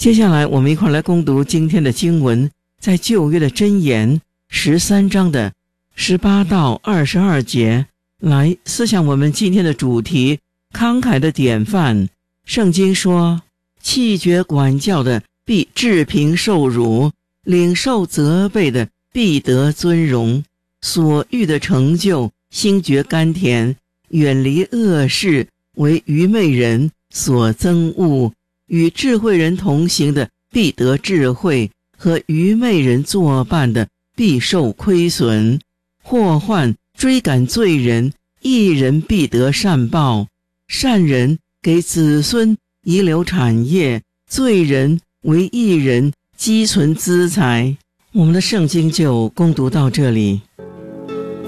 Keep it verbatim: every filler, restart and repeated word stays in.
接下来我们一块来攻读今天的经文，在旧约的箴言十三章的十八到二十二节，来思想我们今天的主题，慷慨的典范。圣经说，弃绝管教的必治贫受辱，领受责备的必得尊荣。所欲的成就，心觉甘甜，远离恶事，为愚昧人所憎恶。与智慧人同行的必得智慧，和愚昧人作伴的必受亏损。祸患追赶罪人，义人必得善报。善人给子孙遗留产业，罪人为义人积存资财。我们的圣经就攻读到这里。